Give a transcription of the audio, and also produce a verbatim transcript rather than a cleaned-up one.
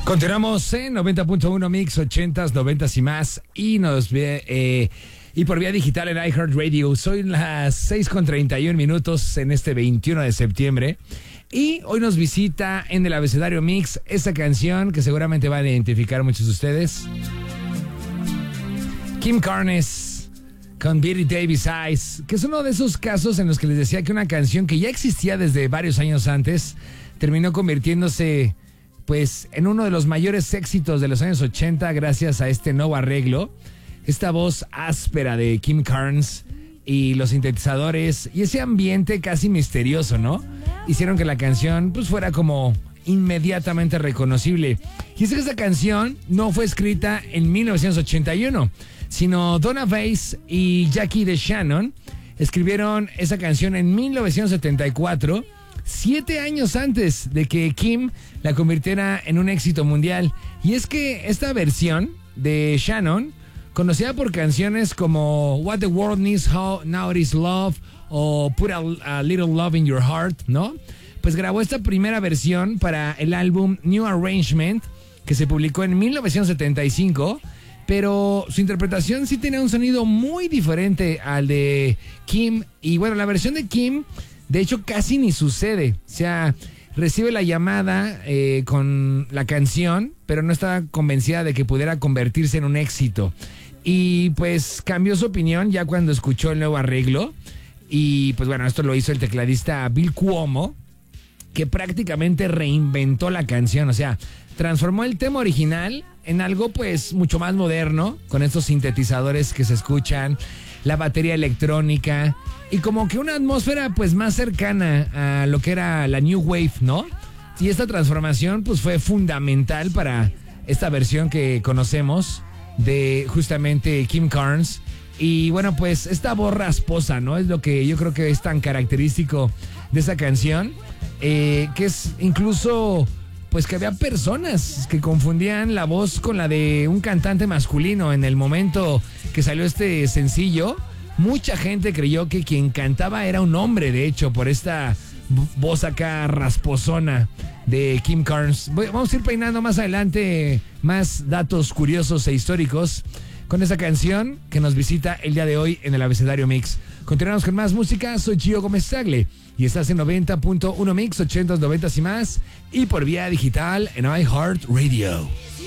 Continuamos en noventa punto uno Mix, ochentas, noventas y más. Y nos ve eh, y por vía digital en iHeartRadio. Soy las seis con treinta y uno minutos en este veintiuno de septiembre. Y hoy nos visita en el abecedario Mix esa canción que seguramente van a identificar muchos de ustedes. Kim Carnes con Betty Davis Eyes, que es uno de esos casos en los que les decía que una canción que ya existía desde varios años antes terminó convirtiéndose pues en uno de los mayores éxitos de los años ochenta gracias a este nuevo arreglo, esta voz áspera de Kim Carnes y los sintetizadores y ese ambiente casi misterioso, ¿no? Hicieron que la canción pues fuera como inmediatamente reconocible. Y es que esa canción no fue escrita en mil novecientos ochenta y uno, sino Donna Weiss y Jackie DeShannon escribieron esa canción en mil novecientos setenta y cuatro, siete años antes de que Kim la convirtiera en un éxito mundial. Y es que esta versión de Shannon, conocida por canciones como What the World Needs How Now It Is Love o Put a, a Little Love in Your Heart, ¿no? Pues grabó esta primera versión para el álbum New Arrangement, que se publicó en mil novecientos setenta y cinco, pero su interpretación sí tenía un sonido muy diferente al de Kim. Y bueno, la versión de Kim, de hecho, casi ni sucede. O sea, recibe la llamada eh, con la canción, pero no estaba convencida de que pudiera convertirse en un éxito. Y pues cambió su opinión ya cuando escuchó el nuevo arreglo. Y pues bueno, esto lo hizo el tecladista Bill Cuomo, que prácticamente reinventó la canción. O sea, transformó el tema original en algo pues mucho más moderno, con estos sintetizadores que se escuchan, la batería electrónica y como que una atmósfera pues más cercana a lo que era la New Wave, ¿no? Y esta transformación pues fue fundamental para esta versión que conocemos de justamente Kim Carnes. Y bueno, pues esta voz rasposa, ¿no? Es lo que yo creo que es tan característico de esa canción, eh, que es incluso pues que había personas que confundían la voz con la de un cantante masculino. En el momento que salió este sencillo, mucha gente creyó que quien cantaba era un hombre, de hecho, por esta voz acá rasposona de Kim Carnes. Vamos a ir peinando más adelante más datos curiosos e históricos con esa canción que nos visita el día de hoy en el abecedario Mix. Continuamos con más música. Soy Gio Gómez Tagle y estás en noventa punto uno Mix, ochentas, noventas y más, y por vía digital en iHeartRadio.